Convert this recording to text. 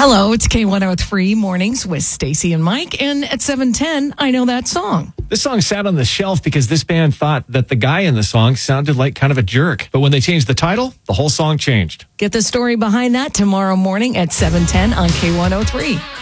Hello, it's K103 Mornings with Stacy and Mike. And at 7:10, I Know That Song. This song sat on the shelf because this band thought that the guy in the song sounded like kind of a jerk. But when they changed the title, the whole song changed. Get the story behind that tomorrow morning at 7:10 on K103.